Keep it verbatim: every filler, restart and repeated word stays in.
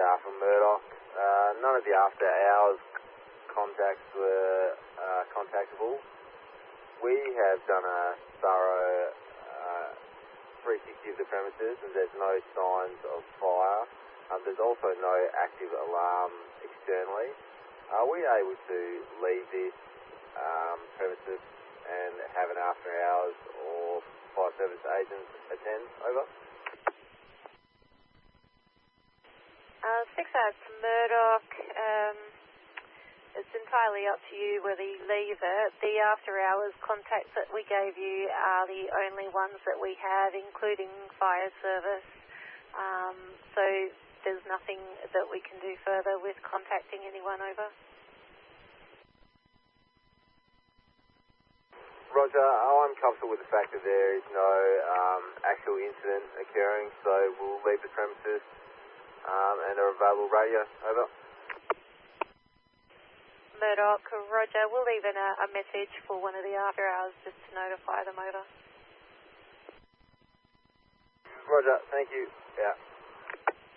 uh, from Murdoch. Uh, none of the after hours contacts were uh, contactable. We have done a thorough uh, three sixty of the premises and there's no signs of fire. Um, there's also no active alarm externally. Are we able to leave this um, premises and have an after hours or fire service agent attend? Over. Uh, six hours to Murdoch. Um, it's entirely up to you whether you leave it. The after hours contacts that we gave you are the only ones that we have, including fire service. Um, so there's nothing that we can do further with contacting anyone. Over. Roger, I'm comfortable with the fact that there is no um, actual incident occurring, so we'll leave the premises um, and our available radio. Over. Murdoch, Roger, we'll leave in a, a message for one of the after hours just to notify them. Over. Roger, thank you. Yeah.